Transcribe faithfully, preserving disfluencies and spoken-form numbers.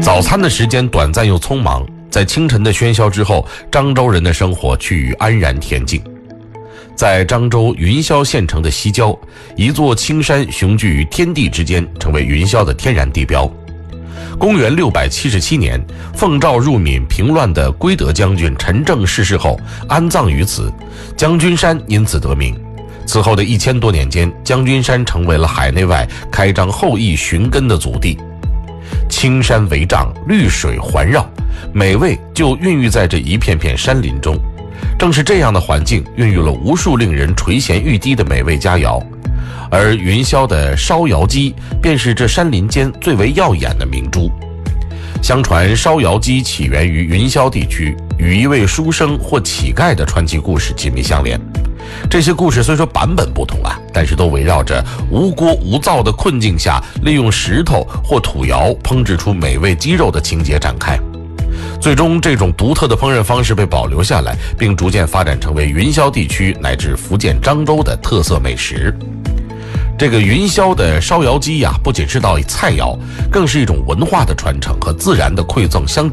早餐的时间短暂又匆忙，在清晨的喧嚣之后，漳州人的生活趋于安然恬静。在漳州云霄县城的西郊，一座青山雄踞于天地之间，成为云霄的天然地标。公元六百七十七年，奉诏入闽平乱的归德将军陈正逝世后，安葬于此，将军山因此得名。此后的一千多年间，将军山成为了海内外开张后裔寻根的祖地。青山为帐，绿水环绕，美味就孕育在这一片片山林中。正是这样的环境，孕育了无数令人垂涎欲滴的美味佳肴，而云霄的烧窑鸡便是这山林间最为耀眼的明珠。相传烧窑鸡起源于云霄地区，与一位书生或乞丐的传奇故事紧密相连。这些故事虽说版本不同啊，但是都围绕着无锅无灶的困境下，利用石头或土窑烹制出美味鸡肉的情节展开。最终，这种独特的烹饪方式被保留下来，并逐渐发展成为云霄地区乃至福建漳州的特色美食。这个云霄的烧窑鸡呀、啊，不仅是道菜肴，更是一种文化的传承和自然的馈赠相